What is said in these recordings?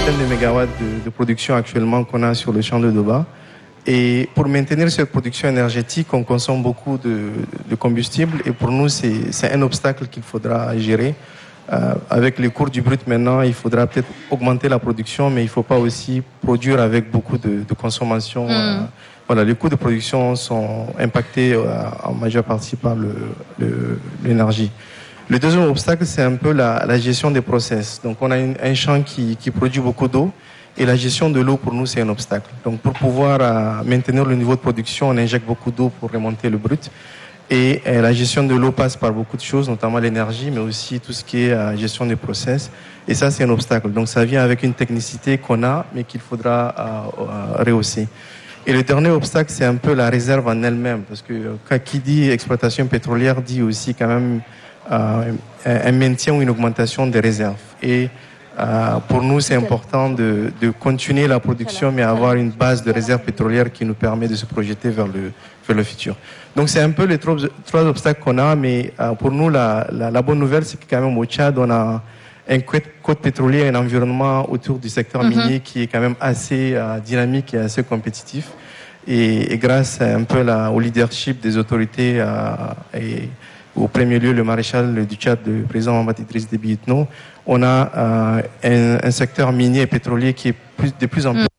centaine de mégawatts de production actuellement qu'on a sur le champ de Doba. Et pour maintenir cette production énergétique, on consomme beaucoup de combustible. Et pour nous, c'est un obstacle qu'il faudra gérer. Avec les cours du brut maintenant, il faudra peut-être augmenter la production, mais il ne faut pas aussi produire avec beaucoup de consommation. Voilà, les coûts de production sont impactés en majeure partie par l'énergie. Le deuxième obstacle, c'est un peu la gestion des process. Donc, on a un champ qui produit beaucoup d'eau et la gestion de l'eau, pour nous, c'est un obstacle. Donc, pour pouvoir maintenir le niveau de production, on injecte beaucoup d'eau pour remonter le brut. Et la gestion de l'eau passe par beaucoup de choses, notamment l'énergie, mais aussi tout ce qui est gestion des process. Et ça, c'est un obstacle. Donc, ça vient avec une technicité qu'on a, mais qu'il faudra rehausser. Et le dernier obstacle, c'est un peu la réserve en elle-même. Parce que qui dit exploitation pétrolière dit aussi quand même un maintien ou une augmentation des réserves. Et pour nous, c'est important de continuer la production, mais avoir une base de réserves pétrolières qui nous permet de se projeter vers le futur. Donc, c'est un peu les trois obstacles qu'on a, mais pour nous, la bonne nouvelle, c'est que quand même au Tchad, on a un code pétrolier, un environnement autour du secteur minier qui est quand même assez dynamique et assez compétitif. Et grâce un peu au leadership des autorités et au premier lieu le maréchal du Tchad, le président Mohamed Idriss Déby Itno, on a un secteur minier et pétrolier qui est de plus en plus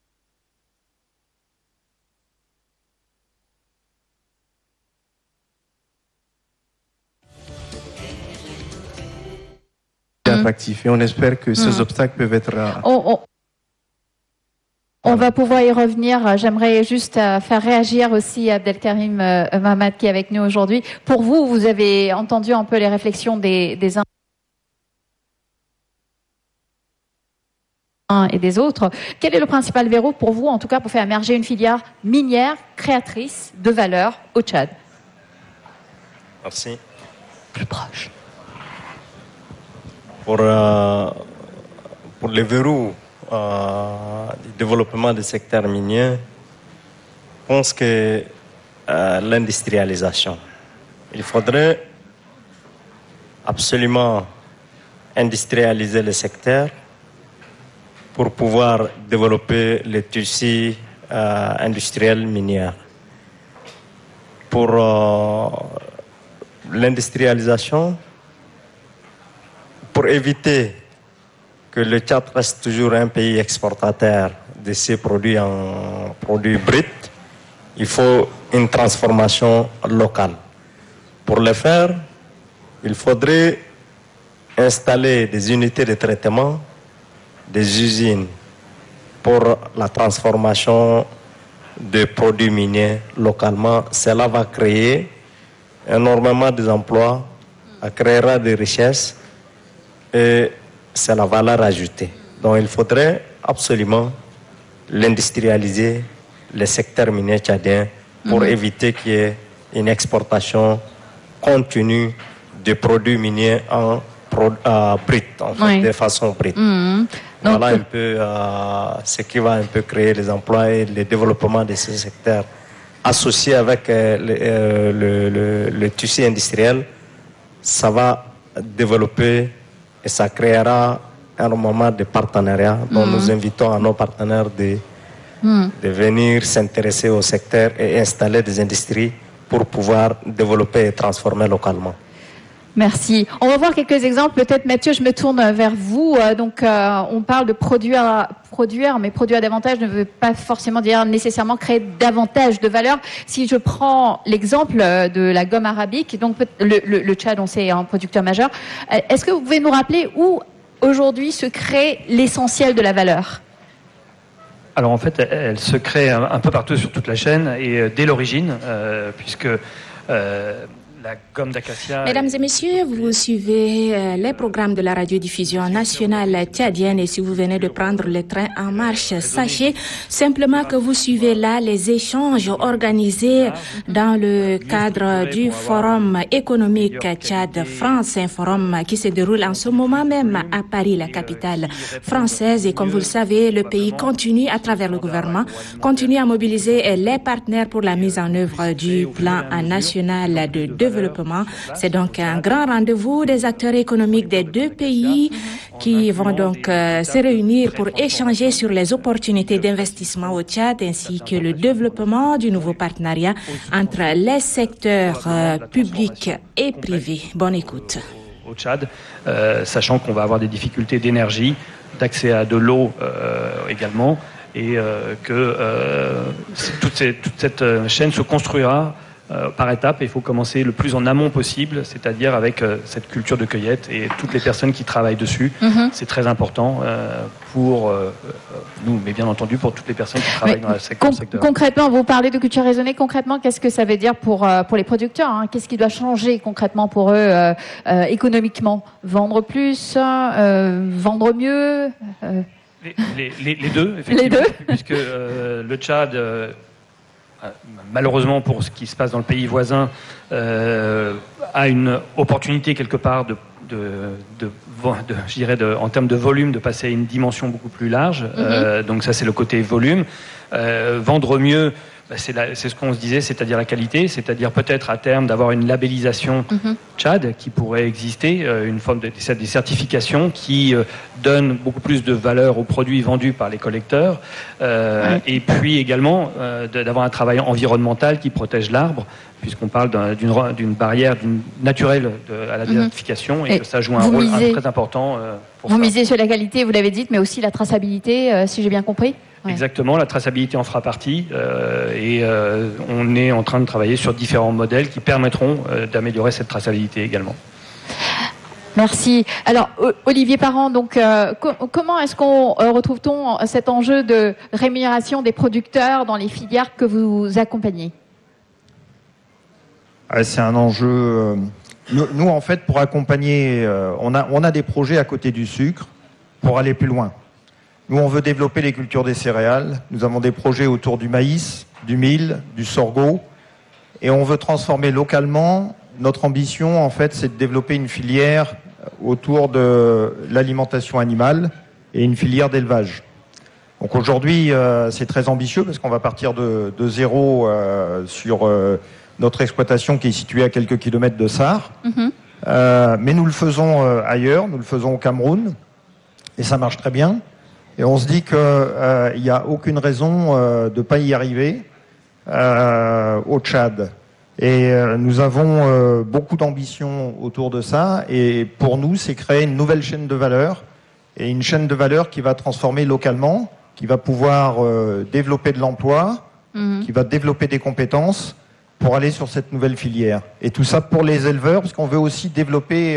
attractif. Et on espère que ces obstacles peuvent être... On va pouvoir y revenir. J'aimerais juste faire réagir aussi Abdelkarim Mohamed qui est avec nous aujourd'hui. Pour vous, vous avez entendu un peu les réflexions des uns et des autres. Quel est le principal verrou pour vous, en tout cas, pour faire émerger une filière minière créatrice de valeur au Tchad? Merci. Plus proche. Pour les verrous du développement du secteur minier, je pense que l'industrialisation. Il faudrait absolument industrialiser le secteur pour pouvoir développer les tissus industriels miniers. Pour l'industrialisation, pour éviter que le Tchad reste toujours un pays exportateur de ses produits en produits bruts, il faut une transformation locale. Pour le faire, il faudrait installer des unités de traitement, des usines pour la transformation de produits miniers localement. Cela va créer énormément d'emplois, créera des richesses et c'est la valeur ajoutée. Donc il faudrait absolument l'industrialiser, le secteur minier tchadien, pour éviter qu'il y ait une exportation continue de produits miniers en brut, en fait, de façon brute. Voilà un peu ce qui va un peu créer les emplois et le développement de ce secteur associé avec le tissu industriel. Ça va développer et ça créera un moment de partenariat dont nous invitons à nos partenaires de venir s'intéresser au secteur et installer des industries pour pouvoir développer et transformer localement. Merci. On va voir quelques exemples. Peut-être, Mathieu, je me tourne vers vous. Donc, on parle de produire, mais produire davantage ne veut pas forcément dire nécessairement créer davantage de valeur. Si je prends l'exemple de la gomme arabique, donc le Tchad, on sait, est un producteur majeur. Est-ce que vous pouvez nous rappeler où aujourd'hui se crée l'essentiel de la valeur ? Alors en fait, elle se crée un peu partout sur toute la chaîne et dès l'origine, puisque la gomme d'acacia... Mesdames et messieurs, vous suivez les programmes de la radiodiffusion nationale tchadienne et si vous venez de prendre le train en marche, sachez simplement que vous suivez là les échanges organisés dans le cadre du Forum économique Tchad-France, un forum qui se déroule en ce moment même à Paris, la capitale française. Et comme vous le savez, le pays continue, à travers le gouvernement, continue à mobiliser les partenaires pour la mise en œuvre du plan national de développement développement. C'est donc un grand rendez-vous des acteurs économiques des deux pays qui vont donc se réunir pour échanger sur les opportunités d'investissement au Tchad ainsi que le développement du nouveau partenariat entre les secteurs publics et privés. Bonne écoute. Au Tchad, sachant qu'on va avoir des difficultés d'énergie, d'accès à de l'eau également, et que toute cette chaîne se construira par étapes. Il faut commencer le plus en amont possible, c'est-à-dire avec cette culture de cueillette et toutes les personnes qui travaillent dessus. C'est très important pour nous, mais bien entendu pour toutes les personnes qui travaillent dans le secteur. Concrètement, vous parlez de culture raisonnée. Concrètement, qu'est-ce que ça veut dire pour les producteurs, hein? Qu'est-ce qui doit changer concrètement pour eux économiquement? Vendre plus, vendre mieux les deux, effectivement. Les deux. Puisque le Tchad... malheureusement pour ce qui se passe dans le pays voisin, a une opportunité quelque part je dirais en termes de volume, de passer à une dimension beaucoup plus large. Donc ça, c'est le côté volume. Vendre mieux, c'est ce qu'on se disait, c'est-à-dire la qualité, c'est-à-dire peut-être à terme d'avoir une labellisation Tchad qui pourrait exister, une forme des certifications qui donnent beaucoup plus de valeur aux produits vendus par les collecteurs, et puis également d'avoir un travail environnemental qui protège l'arbre, puisqu'on parle d'une barrière naturelle à la désertification, et que ça joue un rôle très important pour ça. Vous misez sur la qualité, vous l'avez dit, mais aussi la traçabilité, si j'ai bien compris. Exactement, la traçabilité en fera partie, et on est en train de travailler sur différents modèles qui permettront d'améliorer cette traçabilité également. Merci. Alors, Olivier Parent, donc, comment est-ce qu'on retrouve-t-on cet enjeu de rémunération des producteurs dans les filières que vous accompagnez? C'est un enjeu. Nous, en fait, pour accompagner, on a des projets à côté du sucre pour aller plus loin. Nous, on veut développer les cultures des céréales. Nous avons des projets autour du maïs, du mil, du sorgho. Et on veut transformer localement. Notre ambition, en fait, c'est de développer une filière autour de l'alimentation animale et une filière d'élevage. Donc aujourd'hui, c'est très ambitieux parce qu'on va partir de zéro sur notre exploitation qui est située à quelques kilomètres de Sarre. Mais nous le faisons ailleurs, nous le faisons au Cameroun. Et ça marche très bien. Et on se dit qu'il n'y a aucune raison de ne pas y arriver au Tchad. Et nous avons beaucoup d'ambition autour de ça. Et pour nous, c'est créer une nouvelle chaîne de valeur. Et une chaîne de valeur qui va transformer localement, qui va pouvoir développer de l'emploi, qui va développer des compétences pour aller sur cette nouvelle filière. Et tout ça pour les éleveurs, parce qu'on veut aussi développer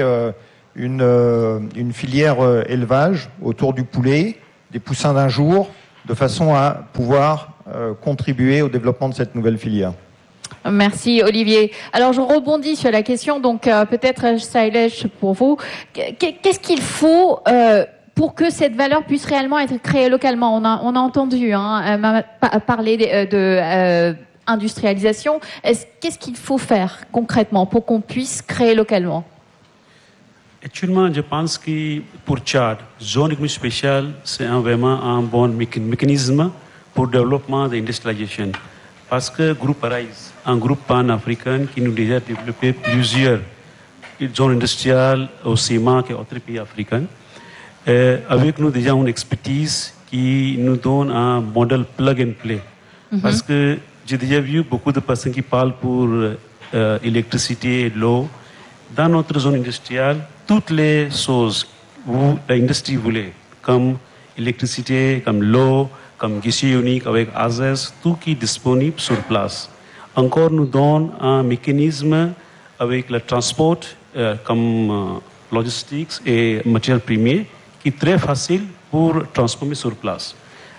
une filière élevage autour du poulet, des poussins d'un jour, de façon à pouvoir contribuer au développement de cette nouvelle filière. Merci Olivier. Alors je rebondis sur la question, donc peut-être Sailesh pour vous. Qu'est-ce qu'il faut pour que cette valeur puisse réellement être créée localement? On a entendu parler de industrialisation. Qu'est-ce qu'il faut faire concrètement pour qu'on puisse créer localement? Actuellement, je pense que pour Tchad, zone économique spéciale, c'est vraiment un bon mécanisme pour le développement de l'industrialisation. Parce que le groupe Arise, un groupe pan-africain qui nous a déjà développé plusieurs zones industrielles au CIMA et autres pays africains, avec nous déjà une expertise qui nous donne un modèle plug and play. Parce que j'ai déjà vu beaucoup de personnes qui parlent pour l'électricité et l'eau. Dans notre zone industrielle, toutes les choses où l'industrie voulait, comme l'électricité, comme l'eau, comme guichet unique avec AZES, tout qui est disponible sur place. Encore nous donne un mécanisme avec le transport comme logistics et matières premières qui est très facile pour transformer sur place.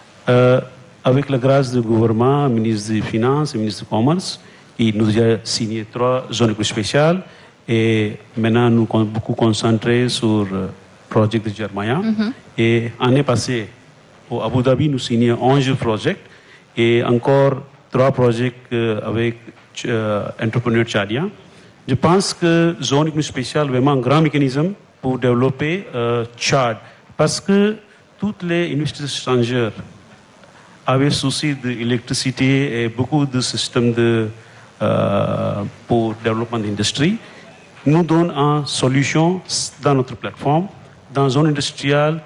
Avec la grâce du gouvernement, ministre des Finances et ministre du Commerce, il nous a signé 3 zones spéciales. Et maintenant, nous sommes beaucoup concentrés sur le projet de Germania. Et l'année passée, au Abu Dhabi, nous signions 11 projets et encore 3 projets avec entrepreneurs tchadiens. Je pense que la zone économique spéciale est vraiment un grand mécanisme pour développer Tchad. Parce que toutes les universités étrangères avaient souci de l'électricité et beaucoup de systèmes de pour le développement de l'industrie, nous donne une solution dans notre plateforme, dans une zone industrielle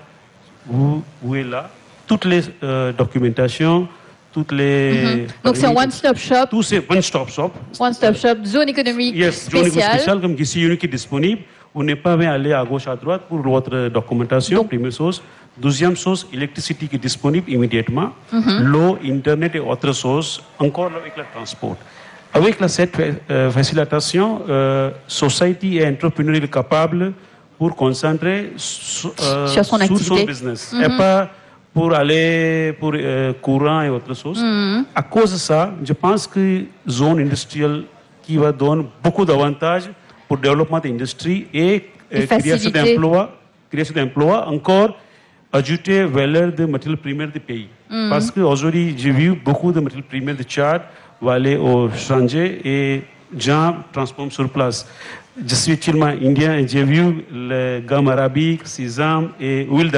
où est là, toutes les documentations, toutes les... Donc c'est un one-stop shop. Tout c'est one-stop shop. One-stop shop, zone économique zone économique spéciale, comme ici, unique est disponible. Vous n'êtes pas bien aller à gauche, à droite pour votre documentation, première chose. Deuxième chose, l'électricité qui est disponible immédiatement. L'eau, Internet et autres choses, encore avec le transport. Avec cette facilitation, société et entrepreneur est capable pour concentrer sur son business et pas pour aller pour courant et autre chose. À cause de ça, je pense que zone industrielle qui va donner beaucoup d'avantages pour le développement de l'industrie et création d'emplois, encore ajouter valeur de matières premières du pays. Parce qu'aujourd'hui, j'ai vu beaucoup de matières premières de Tchad vont aller au étranger et gens transforment sur place. Je suis actuellement indien et j'ai vu le gamme arabique, sésame et huile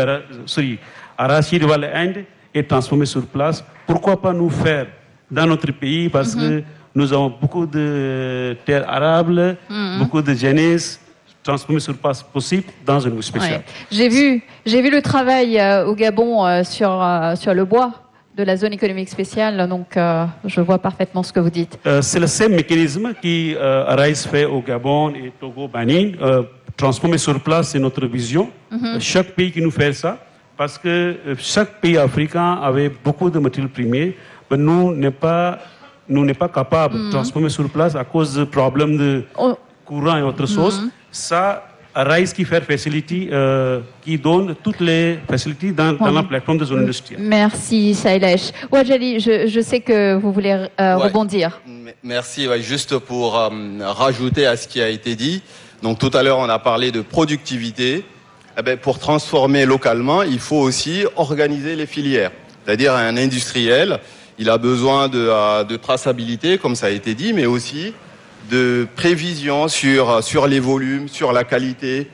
arachide va l'Inde et transformer sur place. Pourquoi pas nous faire dans notre pays parce que nous avons beaucoup de terres arables, beaucoup de jeunesse transformée sur place possible dans une outil spécial. Ouais. J'ai vu le travail au Gabon sur le bois de la zone économique spéciale, donc je vois parfaitement ce que vous dites. C'est le même mécanisme qui Arise fait au Gabon et Togo, Benin. Transformer sur place, c'est notre vision. Chaque pays qui nous fait ça, parce que chaque pays africain avait beaucoup de matières premières, mais nous n'est pas capable de transformer sur place à cause de problèmes de courant et autres choses. Ça, Arise qui fait facility, qui donne toutes les facilités dans la plateforme de zone industrielle. Merci Sailesh. Ouadjali, je sais que vous voulez rebondir. Merci, juste pour rajouter à ce qui a été dit. Donc tout à l'heure, on a parlé de productivité. Pour transformer localement, il faut aussi organiser les filières. C'est-à-dire un industriel, il a besoin de traçabilité, comme ça a été dit, mais aussi de prévision sur les volumes, sur la qualité,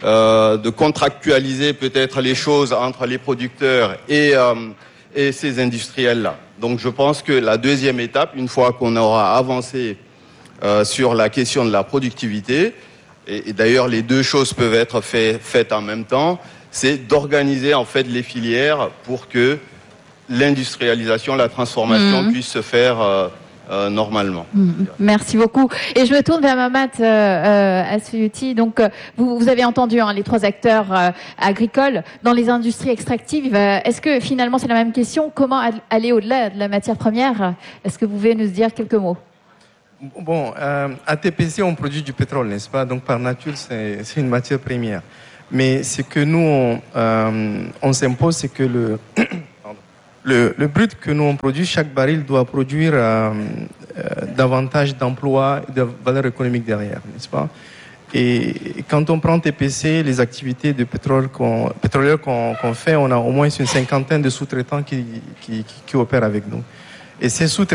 de contractualiser peut-être les choses entre les producteurs et ces industriels-là. Donc je pense que la deuxième étape, une fois qu'on aura avancé sur la question de la productivité, et d'ailleurs les deux choses peuvent être faites en même temps, c'est d'organiser en fait les filières pour que l'industrialisation, la transformation puisse se faire normalement. Merci beaucoup. Et je me tourne vers Mamat Asfiyouti. Donc, vous avez entendu les trois acteurs agricoles. Dans les industries extractives, est-ce que finalement c'est la même question? Comment aller au-delà de la matière première? Est-ce que vous pouvez nous dire quelques mots? Bon, à TPC, on produit du pétrole, n'est-ce pas? Donc, par nature, c'est une matière première. Mais ce que nous, on s'impose, c'est que le brut que nous on produit, chaque baril doit produire davantage d'emplois et de valeur économique derrière, n'est-ce pas? Et quand on prend TPC, les activités de pétrolières qu'on fait, on a au moins une cinquantaine de sous-traitants qui opèrent avec nous. Et ces sous-traitants